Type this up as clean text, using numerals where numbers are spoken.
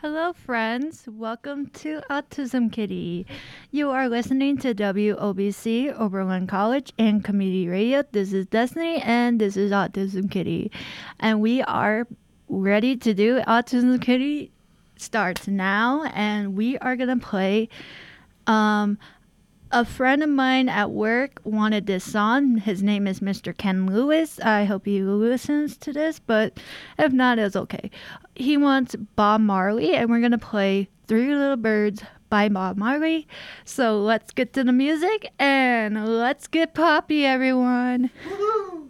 Hello, friends. Welcome to Autism Kitty. You are listening to WOBC, Oberlin College, and Community Radio. This is Destiny, and this is Autism Kitty. And we are ready to do Autism Kitty starts now, and we are going to play a friend of mine at work wanted this song. His name is Mr. Ken Lewis. I hope he listens to this, but if not, it's okay. He wants Bob Marley, and we're going to play Three Little Birds by Bob Marley. So let's get to the music, and let's get poppy, everyone. Woo-hoo!